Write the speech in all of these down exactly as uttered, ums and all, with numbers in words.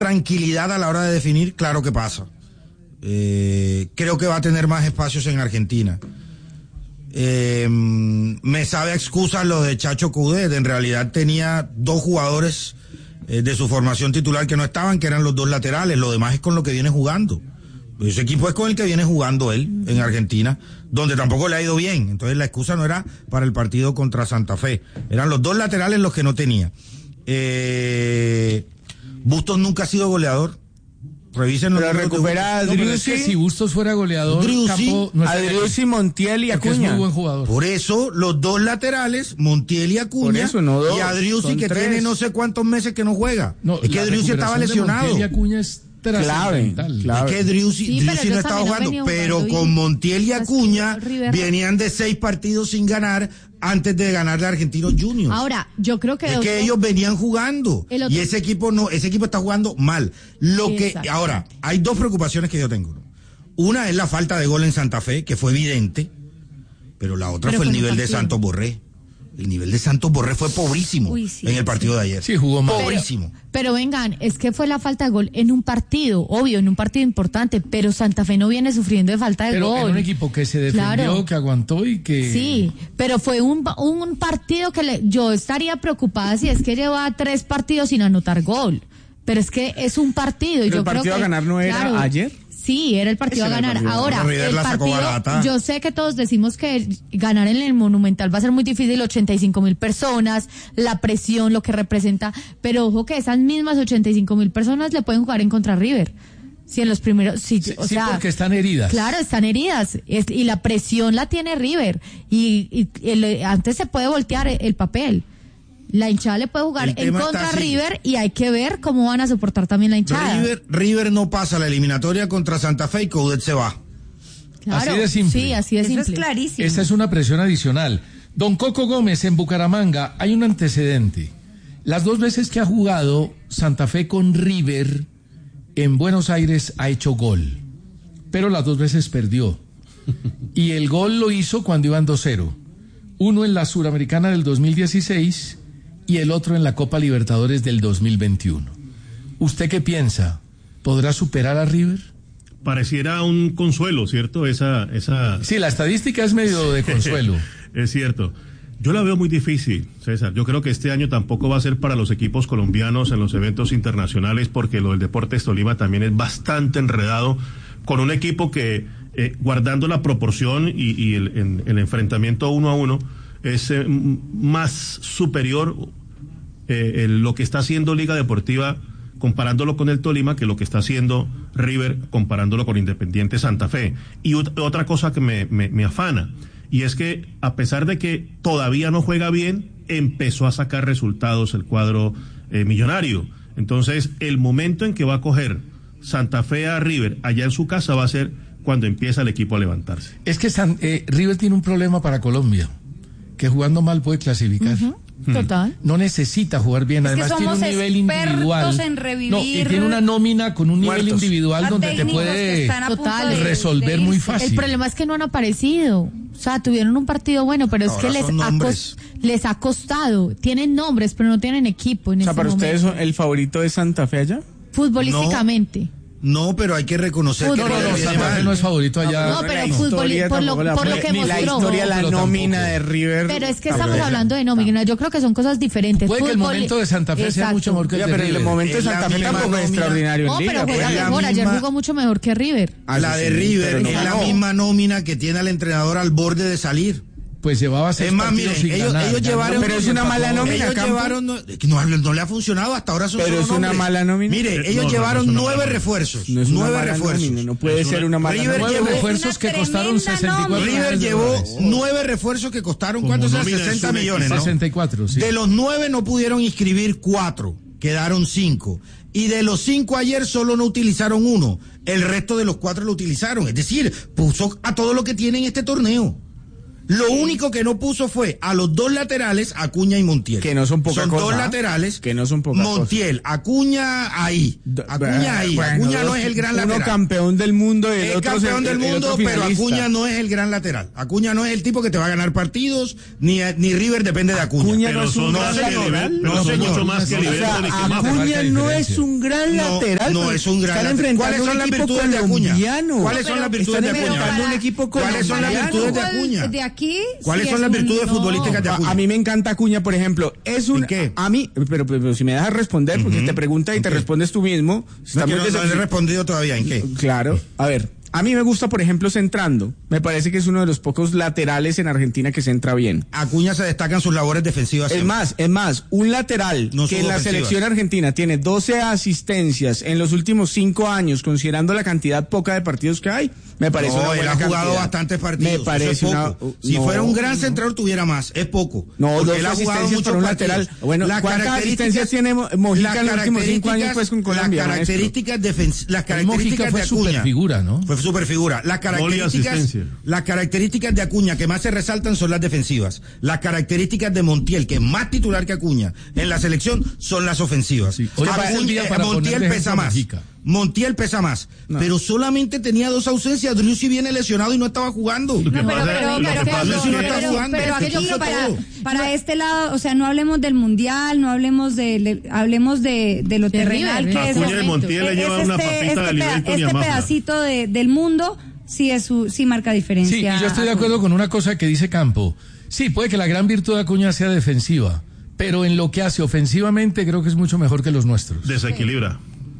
tranquilidad a la hora de definir, claro que pasa. Eh, creo que va a tener más espacios en Argentina. Eh, me sabe a excusas lo de Chacho Coudet. En realidad tenía dos jugadores eh, de su formación titular que no estaban, que eran los dos laterales. Lo demás es con lo que viene jugando. Ese equipo es con el que viene jugando él en Argentina, donde tampoco le ha ido bien. Entonces la excusa no era para el partido contra Santa Fe. Eran los dos laterales los que no tenía. Eh, Bustos nunca ha sido goleador. Revisen los Pero recupera a No, pero es Driussi. que si Bustos fuera goleador, Driussi, Campo no A estaría- Driussi, Montiel y porque es muy Acuña. buen jugador. Por eso, los dos laterales, Montiel y Acuña, Por eso, no dos, y a Driussi, son que tres. tiene no sé cuántos meses que no juega. No, es que la Driussi estaba recuperación de lesionado. Montiel y Acuña es trascendental. Clave. Es que Driussi, Sí, pero Driussi no ellos estaba también han jugando, venido pero jugando con bien. Montiel y Pues, Acuña River- venían de seis partidos sin ganar antes de ganarle a Argentinos Juniors. Ahora, yo creo que... es otro- que ellos venían jugando El otro- y ese equipo no, ese equipo está jugando mal. Lo que Exactamente. ahora hay dos preocupaciones que yo tengo. Una es la falta de gol en Santa Fe, que fue evidente, pero la otra Pero fue el fue en un nivel de partido. Santos Borré. El nivel de Santos Borré fue pobrísimo Uy, sí, en el partido sí. de ayer. Sí, jugó mal. Pobrísimo. Pero vengan, es que fue la falta de gol en un partido, obvio, en un partido importante, pero Santa Fe no viene sufriendo de falta de Pero gol. en un equipo que se defendió, Claro. que aguantó y que... Sí, pero fue un, un partido que le, yo estaría preocupada si es que lleva tres partidos sin anotar gol. Pero es que es un partido. Y Pero yo el partido creo a que, ganar no era claro, ayer. Sí, era el partido Ese a era el ganar. partido. Ahora, River el la sacó partido, barata. yo sé que todos decimos que ganar en el Monumental va a ser muy difícil, ochenta y cinco mil personas, la presión, lo que representa, pero ojo que esas mismas ochenta y cinco mil personas le pueden jugar en contra River. Si en los primeros, si, Sí, o sí, sea, porque están heridas. claro, están heridas es- y la presión la tiene River y, y el- antes se puede voltear el, el papel. La hinchada le puede jugar El en tema contra está a así. River y hay que ver cómo van a soportar también la hinchada. River, River no pasa la eliminatoria contra Santa Fe y Coudet se va. Claro, Así de simple. Sí, así de Eso simple. es clarísimo. Esta es una presión adicional. Don Coco Gómez en Bucaramanga, hay un antecedente. Las dos veces que ha jugado Santa Fe con River en Buenos Aires ha hecho gol, pero las dos veces perdió. Y el gol lo hizo cuando iban dos cero. Uno en la Suramericana del dos mil dieciséis y el otro en la Copa Libertadores del dos mil veintiuno. ¿Usted qué piensa? ¿Podrá superar a River? Pareciera un consuelo, ¿cierto? Esa, esa... Sí, la estadística es medio de consuelo. Es cierto. Yo la veo muy difícil, César. Yo creo que este año tampoco va a ser para los equipos colombianos en los eventos internacionales, porque lo del Deportes Tolima también es bastante enredado, con un equipo que, eh, guardando la proporción y, y el, en, el enfrentamiento uno a uno, es eh, más superior eh, el- lo que está haciendo Liga Deportiva comparándolo con el Tolima que lo que está haciendo River comparándolo con Independiente Santa Fe. Y ot- otra cosa que me, me, me afana, y es que a pesar de que todavía no juega bien, empezó a sacar resultados el cuadro eh, millonario. Entonces, el momento en que va a coger Santa Fe a River allá en su casa va a ser cuando empieza el equipo a levantarse. Es que San- eh, River tiene un problema para Colombia, que jugando mal puede clasificar. Total. No necesita jugar bien, Es que además tiene un somos nivel expertos individual. en revivir No, y tiene una nómina con un nivel muertos. individual A donde te técnicos que puede están a punto Total. de- resolver de muy irse. fácil. El problema es que no han aparecido. O sea, tuvieron un partido bueno, pero es Ahora que les son ha, nombres. cos- les ha costado. Tienen nombres, pero no tienen equipo en O sea, este para momento. ustedes, ¿el favorito es Santa Fe allá? Futbolísticamente. No, pero hay que reconocer No, que No, no, River no, viene Santa Fe mal. no es favorito allá. No, pero la fútbol- historia por lo- tampoco la por lo pone- que ni la mostró. historia, la Pero nómina tampoco. de River. Pero es que tampoco. estamos hablando de nómina. Yo creo que son cosas diferentes. Puede que el Fútbol- momento de Santa Fe sea Exacto. mucho mejor que el Ya, de pero el River. momento de Es la Santa Fe misma tampoco es nómina. extraordinario No, en Liga. pero juega pues. mejor. La Ayer misma- jugó mucho mejor que River. Ah, La sí, de sí, River pero es no la ganó. misma nómina que tiene al entrenador al borde de salir. Pues llevaba seis Es más, partidos miren, sin ellos, ganar. ellos Ganó llevaron... Pero es una mala nómina, Ellos Campo. llevaron... No, no, no le ha funcionado, hasta ahora son Pero solo es una nombres. mala nómina. Mire, Eh, ellos no, no, llevaron no es una nueve mala refuerzos. No es una nueve mala refuerzos. nómina, no puede Es ser una- una mala River nómina. Nueve llevó refuerzos que una costaron tremenda sesenta y cuatro nómina. River millones de llevó dólares. nueve refuerzos que costaron, Como ¿cuántos eran? nómina es sesenta un millones, ¿no? sesenta y cuatro, sí. De los nueve no pudieron inscribir cuatro, quedaron cinco. Y de los cinco ayer solo no utilizaron uno. El resto de los cuatro lo utilizaron. Es decir, puso a todo lo que tiene en este torneo. Lo único que no puso fue a los dos laterales, Acuña y Montiel. Que no son poca Son cosa, dos ¿ah? laterales. Que no son poca Montiel, Acuña ahí. Acuña ahí. Bueno, Acuña no dos- es el gran uno lateral. campeón del mundo y el Es otro campeón el- del el mundo, otro pero finalista. Acuña no es el gran lateral. Acuña no es el tipo que te va a ganar partidos, ni, ni River depende de Acuña. Acuña Pero no es un son gran más que lateral. nivel, pero No, son señor. mucho más que O el O nivel sea, del equipo. Marca Acuña no diferencia. es un gran No, lateral. no pero es un gran están lateral. enfrentando ¿Cuáles son un las equipo virtudes de Acuña? colombiano. ¿Cuáles son las virtudes de Están Acuña? enfrentando un equipo ¿Cuáles son las colombiano. virtudes de Fútbol Acuña? De aquí. ¿Cuáles sí son es las un- virtudes no. futbolísticas de A, Acuña? a mí me encanta Acuña, por ejemplo. Es un. ¿En qué? A mí, pero, pero, pero si me dejas responder, porque te pregunta y ¿En te qué? respondes tú mismo. No, Está que muy no, no le he decepcion- respondido todavía. ¿En qué? Claro. A ver, a mí me gusta, por ejemplo, centrando. Me parece que es uno de los pocos laterales en Argentina que centra bien. Acuña se destaca en sus labores defensivas. Es siempre. más, es más, un lateral No que son en la ofensivas. selección argentina tiene doce asistencias en los últimos cinco años, considerando la cantidad poca de partidos que hay, me parece No, una él buena ha jugado cantidad. bastantes partidos. Me eso parece es una... poco. Si no, fuera un gran no. centrador tuviera más, es poco. No, Porque dos él ha jugado asistencias muchos para un partidos. lateral. Bueno, Las ¿cuántas características- asistencias tiene Mo- Mojica en los últimos cinco años, pues, con Colombia, Las características, defens- las Mojica características fue de Acuña. superfigura, ¿no? Fue superfigura. Las Gol y características, asistencia. las características de Acuña que más se resaltan son las defensivas. Las características de Montiel, que es más titular que Acuña en la selección, son las ofensivas. Sí. Hoy Acuña- es el día para Montiel ponerle pesa ejemplo a más. Mojica. Montiel pesa más, pero solamente tenía dos ausencias. Driussi viene lesionado y no estaba jugando. Lo que No, pero, pasa- pero, lo pero, que pasa pero, es si no que- está pero- jugando, pero es que aquí eso fue para, todo. para este lado, o sea, no hablemos del mundial, no hablemos de, le- hablemos de, de lo De terrenal River, que es, Acuña y Montiel le es llevan una este, papita este, de peda- Liverpool y este a Mafra. pedacito de, del mundo sí es su, sí marca diferencia. Sí, y yo estoy de acuerdo con una cosa que dice Campo. Sí, puede que la gran virtud de Acuña sea defensiva, pero en lo que hace ofensivamente creo que es mucho mejor que los nuestros. Desequilibra.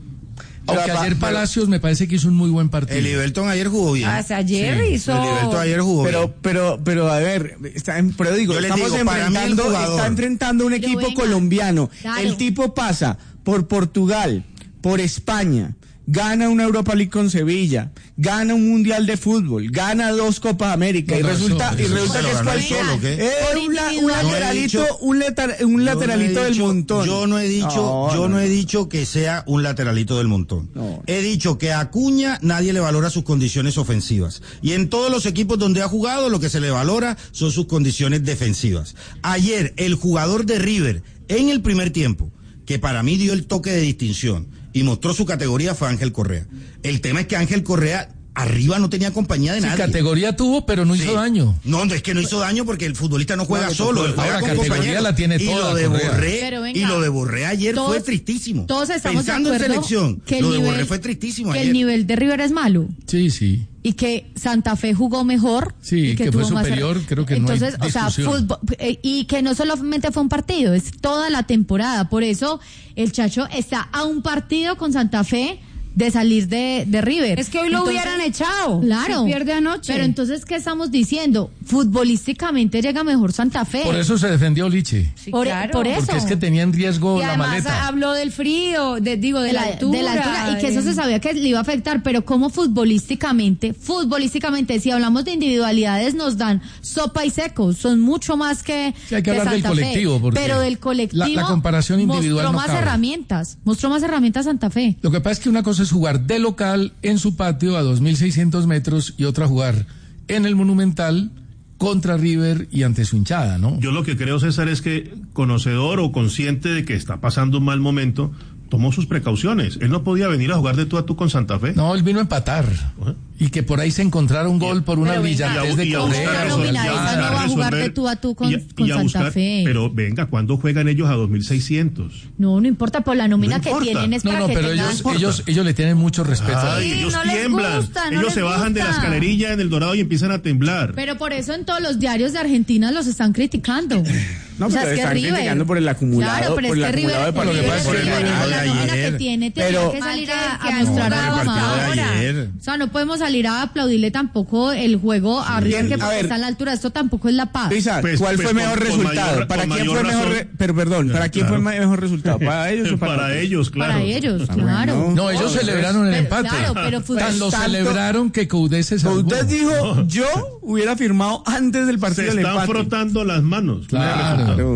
Aunque Pero, ayer pero- Palacios me parece que hizo un muy buen partido. El Liberton ayer jugó bien. Ah, o sea, ayer Sí, hizo. El Liberton ayer jugó Pero, bien. pero, pero, a ver, está en, pero digo, Yo les estamos digo, para mí el enfrentando, jugador- está enfrentando un Pero equipo venga, colombiano. claro. El tipo pasa por Portugal, por España, gana una Europa League con Sevilla, gana un Mundial de Fútbol, gana dos Copas América No, y no, resulta, eso- y eso resulta se lo que es ganó él cualquiera. solo, ¿qué? Es Por un, la- un individual. lateralito, Yo no he dicho- un, letar- un lateralito Yo no he del dicho- montón. Yo no he dicho, No, yo no, no he no. dicho que sea un lateralito del montón. No. He dicho que a Acuña nadie le valora sus condiciones ofensivas. Y en todos los equipos donde ha jugado, lo que se le valora son sus condiciones defensivas. Ayer, el jugador de River, en el primer tiempo, que para mí dio el toque de distinción y mostró su categoría, fue Ángel Correa. El tema es que Ángel Correa arriba no tenía compañía de Sí, nadie. categoría tuvo, pero no Sí. hizo daño. No, no, es que no hizo daño porque el futbolista no juega No, solo, él juega ahora con categoría compañeros. la tiene y toda, lo de Correa. Borré, Pero venga, y lo de Borré ayer todos- fue tristísimo. Todos estamos Pensando de en acuerdo selección, que el lo de nivel, Borré fue tristísimo que ayer. el nivel de River es malo Sí, sí. y que Santa Fe jugó mejor. Sí, y que fue tuvo más- superior, creo que no hay Entonces, o sea, discusión. fútbol, eh, y que no solamente fue un partido, es toda la temporada. Por eso el Chacho está a un partido con Santa Fe de salir de, de River. Es que hoy lo Entonces, hubieran echado. Claro. Si pierde anoche. Pero entonces, ¿qué estamos diciendo? Futbolísticamente llega mejor Santa Fe. Por eso se defendió Liche. Sí, por, claro. por eso. Porque es que tenía en riesgo Y la además maleta. habló del frío, de, digo, de, de la, la, altura. de la altura, y que eso de- se sabía que le iba a afectar, pero como futbolísticamente, futbolísticamente, si hablamos de individualidades, nos dan sopa y seco, son mucho más que, Sí, hay que hablar del Santa Fe, colectivo, porque pero del colectivo la- la comparación individual mostró no más cabe. herramientas, mostró más herramientas Santa Fe. Lo que pasa es que una cosa es jugar de local en su patio a dos mil seiscientos metros y otra jugar en el Monumental contra River y ante su hinchada, ¿no? Yo lo que creo, César, es que conocedor o consciente de que está pasando un mal momento, tomó sus precauciones. Él no podía venir a jugar de tú a tú con Santa Fe. No, él vino a empatar. Ajá. Y que por ahí se encontrara un gol por una Pero venga, brillantez de y a ¿cómo buscar una Correa. resolver- nómina y a esa buscar no va a jugar resolver- de tú a tú con, y a- con y a Santa buscar- Fe? Pero venga, ¿cuándo juegan ellos a dos mil seiscientos? No, no importa, por la nómina No que importa. tienen es No, para no, que pero tengan... ellos, ellos, ellos le tienen mucho respeto. Ay, Sí, ellos no les tiemblan. gusta, no ellos les se bajan de la gusta. escalerilla en el Dorado y empiezan a temblar. Pero por eso en todos los diarios de Argentina los están criticando. No, O sea, pero es que están River- criticando por el acumulado, Claro, pero por es el que River, acumulado de River, partidos. Por el River, partido con la de nómina ayer. que tiene, tenía Pero- que salir a, Que- a que mostrar han a jugado partido de ahora. ayer. O sea, no podemos salir a aplaudirle tampoco el juego a River, que A porque ver. está a la altura. Esto tampoco es la paz. Pisa, Pues- ¿cuál pues fue el mejor con- con resultado? mayor- ¿Para con quién fue el mayor mejor? razón. re- Pero perdón, ¿para quién Claro. fue el mejor resultado? ¿Para ellos o para, Para ellos, claro. Para ellos, claro. bueno. No, ellos No, celebraron el pero- empate. claro, pero fue- Tan lo Tanto- celebraron que Coudet se salvó. Usted dijo, yo hubiera firmado antes del Se partido del están empate. frotando las manos. Claro. Claro.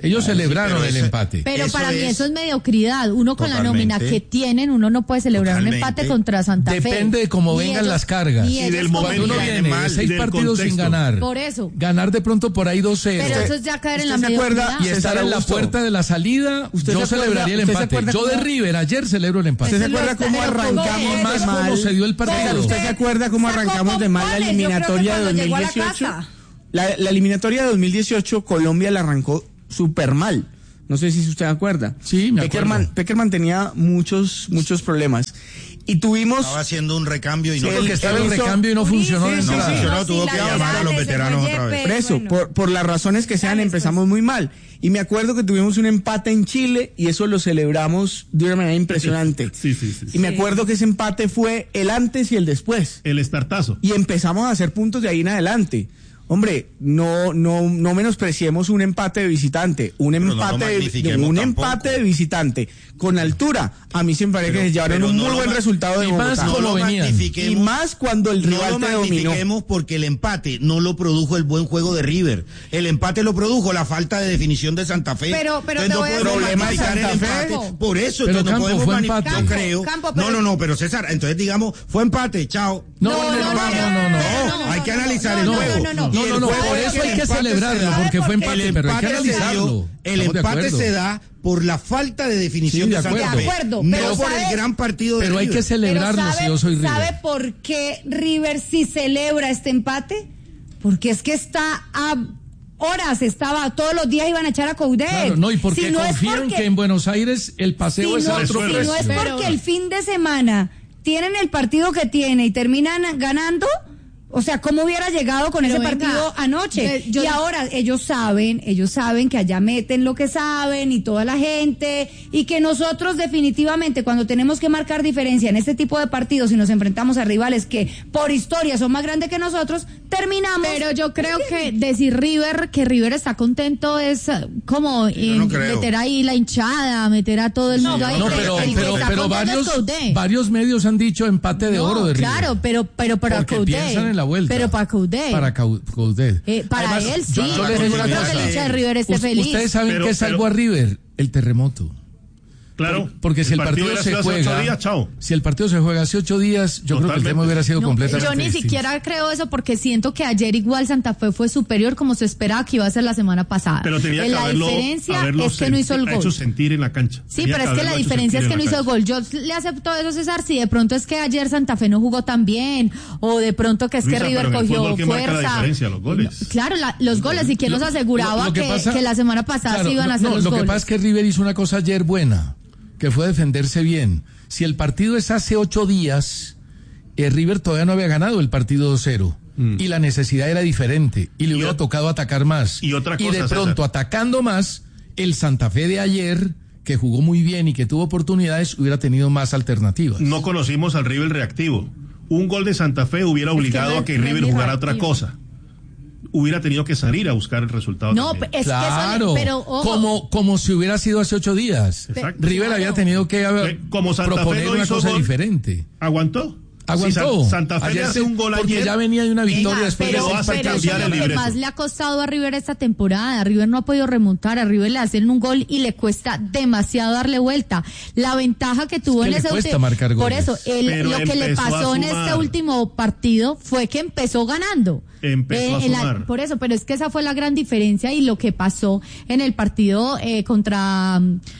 Ellos Claro, celebraron sí, el eso- empate. Pero Eso para mí es- eso es mediocridad. Uno con Totalmente. la nómina que tienen, uno no puede celebrar Totalmente. un empate contra Santa Fe. Depende de cómo Ni vengan ellos- las cargas. ni Y ellos del como momento. Cuando uno vienen. viene de mal, seis del partidos sin contexto. ganar, Por eso. ganar de pronto por ahí dos cero. Pero eso es ya caer en la ¿Usted se acuerda? mediocridad. y estar César en la Augusto. puerta de la salida, ¿Usted yo se acuerda- celebraría el usted se empate. acuerda Yo de cómo- River ayer celebro el empate. ¿Usted se Lo acuerda está- cómo pero arrancamos ¿cómo de más es? cómo mal? se dio el César, partido? ¿usted se acuerda cómo Sacó arrancamos de mal la bombones, yo creo que eliminatoria de cuando llegó a la dos mil dieciocho? casa. La, la eliminatoria de dos mil dieciocho, Colombia la arrancó súper mal. No sé si usted se acuerda. Sí, me Peckerman, acuerdo. Peckerman tenía muchos, muchos problemas. Y tuvimos... Estaba haciendo un recambio y no Sí, Porque estaba el hizo- recambio y no funcionó de sí, sí, entrada. sí. No, tuvo que llamar a los veteranos otra vez. Por eso, bueno. por, por las razones que sean, Dale, empezamos muy mal. Y me acuerdo que tuvimos un empate en Chile y eso lo celebramos de una manera impresionante. Sí, sí, sí. Y me acuerdo que ese empate fue el antes y el después. El estartazo. Y empezamos a hacer puntos de ahí en adelante. Hombre, no, no, no menospreciemos un empate de visitante. Un Pero no lo empate, de, magnifiquemos un tampoco. empate de visitante con altura. A mí siempre parece Pero- que se llevaron pero un no muy lo buen ma- resultado de y más Bogotá. No como lo venían. magnifiquemos. Y más cuando el No rival lo te dominó. magnifiquemos porque el empate no lo produjo el buen juego de River. El empate lo produjo la falta de definición de Santa Fe. Pero- pero Entonces te no voy a podemos decir una magnificar cosa, el Santa Fe. empate. Por eso, Pero, entonces no Campo, podemos fue magnificar. empate. Yo creo. Campo, pero- No, no, no, pero César, entonces digamos, fue empate, chao. No, No, no, no, no, no, no, no, no. No, no, hay que no, analizar no, el no, juego. no, no, Y No, el no, no, juego por es eso que hay el que empate se celebrarlo, da- porque fue el empate, pero hay que empate se dio- analizarlo. El Estamos de empate acuerdo. se da por la falta de definición Sí, de de Santa acuerdo. Fe. De acuerdo, No pero por ¿sabe? el gran partido de Pero hay River. que celebrarlo Pero si yo soy River. ¿Sabe por qué River sí celebra este empate? Porque es que está a horas, estaba todos los días iban a echar a Coudet. Claro, no, y porque Si no es confían porque- que en Buenos Aires el paseo si es no, a otro si precio. no es precio. porque el fin de semana tienen el partido que tiene y terminan ganando, o sea, ¿cómo hubiera llegado con Pero ese venga, partido anoche? yo- yo- y ahora ellos saben, ellos saben que allá meten lo que saben y toda la gente, y que nosotros definitivamente cuando tenemos que marcar diferencia en este tipo de partidos y nos enfrentamos a rivales que por historia son más grandes que nosotros, terminamos. Pero yo creo que decir River, que River está contento es eh, como yo no eh, creo. meter ahí la hinchada, meter a todo el mundo ahí. No, El- pero, el que pero, está pero contento es varios, Coudet. varios medios han dicho empate de No, oro de River. claro, pero, pero para Porque Coudet. piensan en la vuelta. Pero para Coudet. Para Cau- Coudet. Eh, para Además, él sí. yo- yo les Yo digo una creo cosa. que el hincha de River esté Us- feliz. Ustedes saben Pero- qué salvó pero- a River, el terremoto. Claro. Porque si el partido, hubiera se sido hace juega, ocho días, chao. si el partido se juega hace ocho días, yo creo que el Totalmente. tema hubiera sido No, completamente yo ni distinto. siquiera creo eso porque siento que ayer igual Santa Fe fue superior como se esperaba que iba a ser la semana pasada. Pero tenía Eh, que la haberlo, diferencia haberlo es que no hizo el senti- gol. hecho sentir en la cancha. Sí, Tenía pero es que haberlo la hecho diferencia es sentir que no en la hizo el cancha. gol. Yo le acepto eso, César, si de pronto es que ayer Santa Fe no jugó tan bien, o de pronto que es Luisa, que River pero en el cogió fútbol, ¿qué marca la fuerza. diferencia? Los goles. No, claro, la- los goles, y quién Lo- nos aseguraba lo- lo que, pasa- que la semana pasada Claro, se iban no, a hacer no, los lo goles. que pasa es que River hizo una cosa ayer buena, que fue defenderse bien. Si el partido es hace ocho días, eh, River todavía no había ganado el partido dos cero. Mm. Y la necesidad era diferente. Y le Y hubiera o- tocado atacar más. y otra Y cosa, de pronto, César. atacando más, el Santa Fe de ayer, que jugó muy bien y que tuvo oportunidades, hubiera tenido más alternativas. No conocimos al River reactivo. Un gol de Santa Fe hubiera que obligado no- a que no es River ni jugara otra reactivo. cosa. Hubiera tenido que salir a buscar el resultado. No, también. es Claro, que eso, pero ojo, como, como si hubiera sido hace ocho días. Exacto. River Claro. había tenido que haber, Eh, como Santa Fe proponer no una hizo cosa gol, diferente. Aguantó. Aguantó. Si San- Santa Fe Ayer le hace se- un gol porque ayer. ya venía de una victoria Venga, después pero, lo de hace seis pero eso cambiar es el lo que libreto. más le ha costado a River esta temporada. River no ha podido remontar, a River le hacen un gol y le cuesta demasiado darle vuelta. La ventaja que tuvo que en le ese cuesta ulti- marcar por goles. eso, el- Pero lo que le empezó pasó a en sumar. este último partido fue que empezó ganando. Empezó a en la- sumar. por eso, pero es que esa fue la gran diferencia y lo que pasó en el partido eh, contra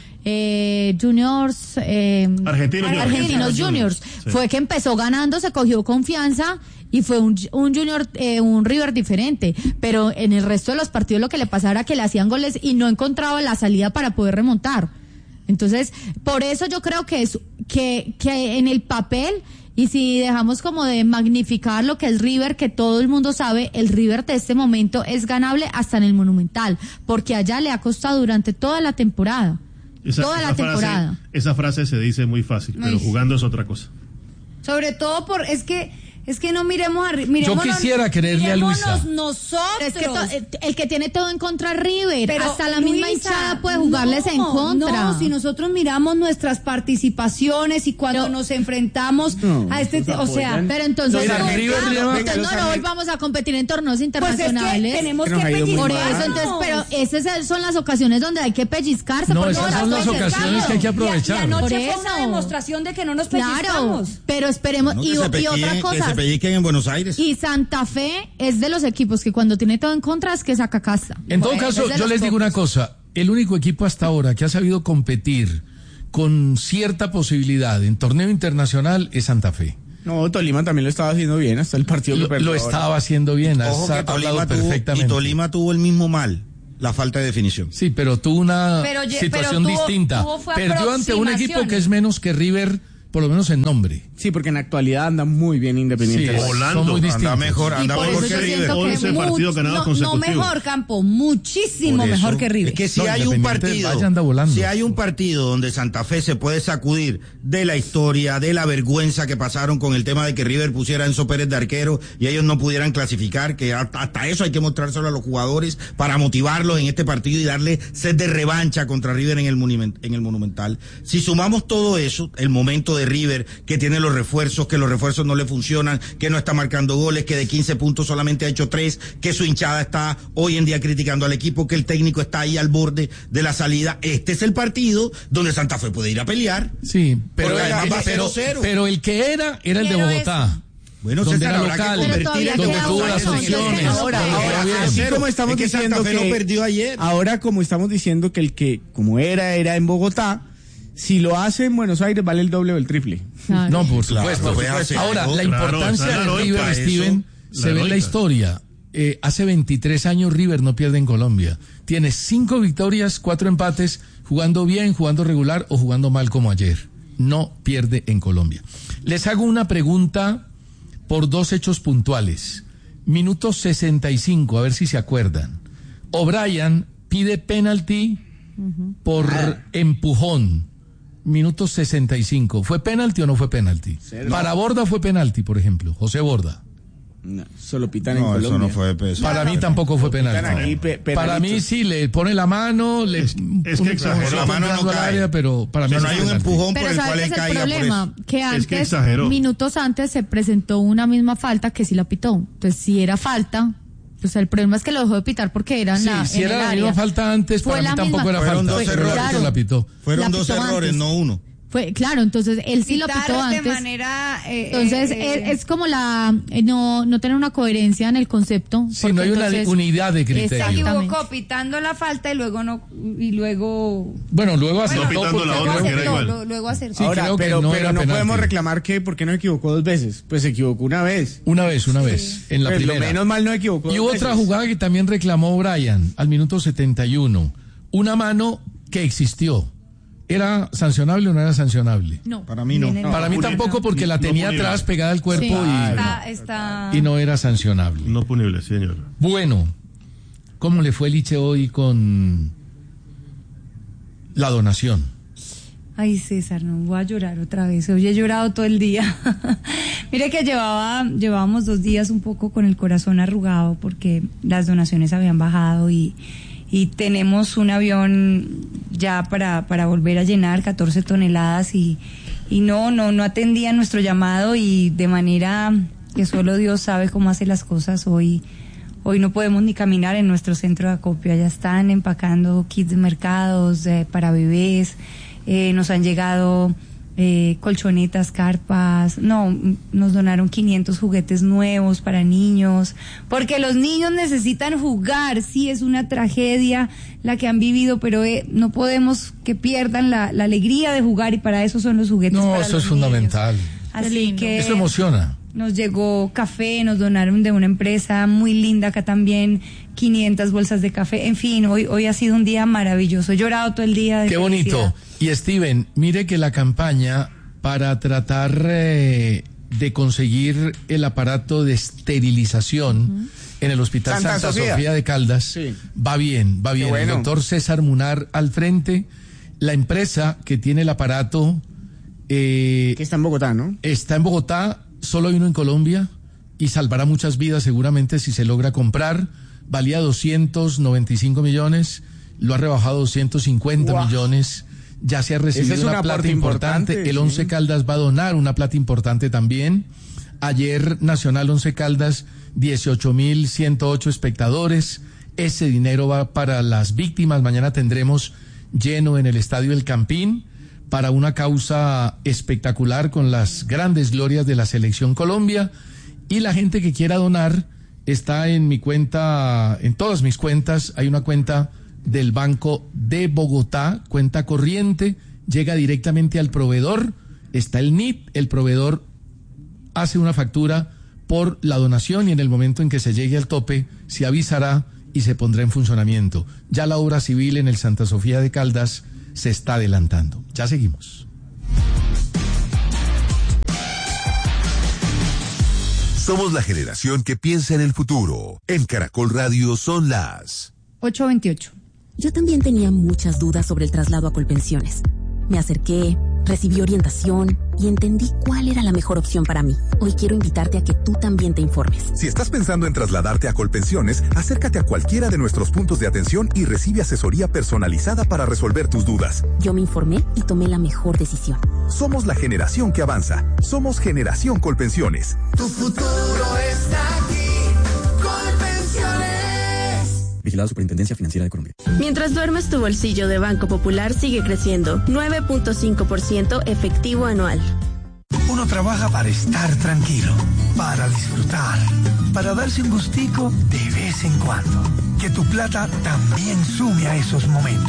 eh, Juniors, eh, Argentinos Juniors. Argentinos Argentinos Juniors, Juniors, sí. fue que empezó ganando, se cogió confianza y fue un, un Junior, eh, un River diferente, pero en el resto de los partidos lo que le pasaba era que le hacían goles y no encontraba la salida para poder remontar. Entonces, por eso yo creo que es que, que en el papel, y si dejamos como de magnificar lo que es River, que todo el mundo sabe, el River de este momento es ganable hasta en el Monumental, porque allá le ha costado durante toda la temporada. Esa- toda esa la frase- temporada. esa frase se dice muy fácil, pero Ay. jugando es otra cosa. Sobre todo por, es que Es que no miremos arriba. Yo quisiera creerle a Luisa. Nosotros. Pero es que to- el que tiene todo en contra es River. Pero hasta la misma Luisa, hinchada puede jugarles no, en contra. No, si nosotros miramos nuestras participaciones y cuando No. nos enfrentamos No, a este, nos o sea, apoyan. Pero entonces, Mira, no, River no, lleva- entonces Venga, no, los no Ángeles. volvamos a competir en torneos pues es internacionales. que tenemos Que que nos ha ido muy Por mal. eso, entonces, pero esas son las ocasiones donde hay que pellizcarse. No, porque esas no son las puede ser ocasiones caro. que hay que Y, aprovechar. y anoche Por fue eso. una demostración de que no nos Claro, pellizcamos. pero esperemos. No, que y, se y otra pellizquen- que cosa. se pellizquen en Buenos Aires. Y Santa Fe es de los equipos que cuando tiene todo en contra es que saca casta. En todo Bueno, caso, es de yo los les digo pocos. una cosa, el único equipo hasta ahora que ha sabido competir con cierta posibilidad en torneo internacional es Santa Fe. No, Tolima también lo estaba haciendo bien hasta el partido Lo, que perdió. lo estaba haciendo bien, has Ojo que hablado Tolima tuvo, y perfectamente. Tolima tuvo el mismo mal, la falta de definición. Sí, pero tuvo una Pero ye- situación pero tuvo- distinta. tuvo fue Perdió ante un equipo aproximaciones. que es menos que River, por lo menos en nombre. Sí, porque en actualidad anda muy bien Independiente. Sí, Volando. son muy Anda distintos. Anda mejor, Y anda por mejor eso que yo River. siento que once partidos mucho- ganados no, no consecutivos. mejor, Campo, muchísimo Por eso, mejor que River. Es que si No, hay un Independiente partido, Valle anda volando. si hay un partido donde Santa Fe se puede sacudir de la historia, de la vergüenza que pasaron con el tema de que River pusiera a Enzo Pérez de arquero y ellos no pudieran clasificar, que hasta, hasta eso hay que mostrárselo a los jugadores para motivarlos en este partido y darle sed de revancha contra River en el, monument, en el Monumental. Si sumamos todo eso, el momento de River, que tiene los refuerzos, que los refuerzos no le funcionan, que no está marcando goles, que de quince puntos solamente ha hecho tres, que su hinchada está hoy en día criticando al equipo, que el técnico está ahí al borde de la salida. Este es el partido donde Santa Fe puede ir a pelear. Sí, pero, Porque el, además va que- pero, cero cero. pero el que era, era el de Quiero Bogotá. Bueno, donde César, era habrá que local, Pero convertir todavía esto donde en queda tuvo uno, las entonces, opciones. no Ahora, puede. ahora, Cero así cero. como estamos Es que diciendo Santa Fe que no perdió ayer. ahora como estamos diciendo que el que como era era en Bogotá, si lo hace en Buenos Aires vale el doble o el triple. Claro. No, por Claro, supuesto. pues hace Ahora, algo. la Claro, importancia esa es la de heroica, River, eso, Steven, la se ve en la heroica. historia. Eh, hace veintitrés años River no pierde en Colombia. Tiene cinco victorias, cuatro empates, jugando bien, jugando regular o jugando mal como ayer. No pierde en Colombia. Les hago una pregunta por dos hechos puntuales. Minuto sesenta y cinco, a ver si se acuerdan. O'Brien pide penalti por empujón. Minuto sesenta y cinco. ¿Fue penalti o no fue penalti? Cero. Para Borda fue penalti, por ejemplo. José Borda. No, solo pitan en No, Colombia. eso no fue peso. Para mí tampoco fue Pitan penalti. aquí, pe- Para mí penalitos. sí, le pone la mano, le Es- es que un exageró. empujoncito La mano no entrando al cae. área, pero para mí O sea, no es hay un penalti. empujón por Pero el cual ¿sabes él qué es el caiga por problema? eso. Que Es que antes, exageró. minutos antes, se presentó una misma falta que sí la pitó. Entonces, si era falta, pues el problema es que lo dejó de pitar porque era en Sí, la, si en era el la área. misma falta antes, Fue para mí la tampoco misma. era Fueron falta. dos pero errores. claro, la pitó. Fueron La dos pitó errores, antes. no uno. Fue, claro, entonces él sí lo pitó Pitaron de antes. manera, eh, Entonces, eh, es, es como la eh, no no tener una coherencia en el concepto. Sí, no hay porque una entonces- unidad de se criterio. Exactamente. equivocó pitando la falta y luego no y luego Bueno, luego aceptó pitando porque la luego otra, que era acertó, igual. lo- luego acertó. Sí, Ahora, creo que pero no pero era no penalti. podemos reclamar que por qué no equivocó dos veces. Pues se equivocó una vez. una vez, una vez, en la Pues lo primera. menos mal no equivocó. Y dos otra veces. jugada que también reclamó Brian al minuto setenta y uno. Una mano que existió. ¿Era sancionable o no era sancionable? No. Para mí no. Viene- Para mí punible. tampoco porque la No tenía punible. atrás pegada al cuerpo Sí. Está, está... y, y no era sancionable. No punible, señor. Bueno, ¿cómo le fue Liche hoy con la donación? Ay, César, no voy a llorar otra vez. Hoy he llorado todo el día. Mire que llevaba, llevábamos dos días un poco con el corazón arrugado porque las donaciones habían bajado y, y tenemos un avión ya para, para volver a llenar catorce toneladas y, y no, no, no atendían nuestro llamado y de manera que solo Dios sabe cómo hace las cosas hoy. Hoy no podemos ni caminar en nuestro centro de acopio. Allá están empacando kits de mercados eh, para bebés. Eh, nos han llegado eh, colchonetas, carpas. No, m- nos donaron quinientos juguetes nuevos para niños. Porque los niños necesitan jugar. Sí, es una tragedia la que han vivido, pero eh, no podemos que pierdan la, la alegría de jugar y para eso son los juguetes. No, para eso los es niños. fundamental. Qué Así lindo. que Eso emociona. nos llegó café, nos donaron de una empresa muy linda acá también, quinientas bolsas de café. En fin, hoy hoy ha sido un día maravilloso. He llorado todo el día. De Qué felicidad. bonito. Y Steven, mire que la campaña para tratar eh, de conseguir el aparato de esterilización en el Hospital Santa Santa, Sofía. Sofía. de Caldas Sí. va bien, va bien. bueno. El doctor César Munar al frente, la empresa que tiene el aparato eh, Que está en Bogotá, ¿no? está en Bogotá, solo hay uno en Colombia. y salvará muchas vidas seguramente si se logra comprar. Valía doscientos noventa y cinco millones, lo ha rebajado a doscientos cincuenta wow. millones. Ya se ha recibido es una plata importante. importante. El Once sí. Caldas va a donar una plata importante también. Ayer Nacional Once Caldas, dieciocho mil ciento ocho espectadores. Ese dinero va para las víctimas. Mañana tendremos lleno en el Estadio El Campín para una causa espectacular con las grandes glorias de la Selección Colombia. Y la gente que quiera donar está en mi cuenta, en todas mis cuentas. Hay una cuenta del Banco de Bogotá, cuenta corriente, llega directamente al proveedor, está el N I P, el proveedor hace una factura por la donación y en el momento en que se llegue al tope se avisará y se pondrá en funcionamiento. Ya la obra civil en el Santa Sofía de Caldas se está adelantando. Ya seguimos. Somos la generación que piensa en el futuro. En Caracol Radio son las ocho veintiocho. Yo también tenía muchas dudas sobre el traslado a Colpensiones. Me acerqué, recibí orientación y entendí cuál era la mejor opción para mí. Hoy quiero invitarte a que tú también te informes. Si estás pensando en trasladarte a Colpensiones, acércate a cualquiera de nuestros puntos de atención y recibe asesoría personalizada para resolver tus dudas. Yo me informé y tomé la mejor decisión. Somos la generación que avanza. Somos Generación Colpensiones. Tu futuro está aquí. Colpensiones. Vigilado Superintendencia Financiera de Colombia. Mientras duermes, tu bolsillo de Banco Popular sigue creciendo. nueve punto cinco por ciento efectivo anual. Uno trabaja para estar tranquilo, para disfrutar, para darse un gustico de vez en cuando. Que tu plata también sume a esos momentos.